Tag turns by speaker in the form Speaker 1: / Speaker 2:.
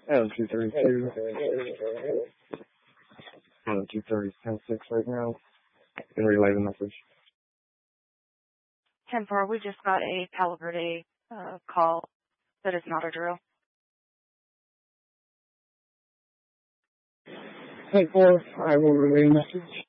Speaker 1: L232. 230 10-6 right now. And relay the message.
Speaker 2: 10-4, we just got a Palo Verde call that is not a drill.
Speaker 1: 10-4, I will relay the message.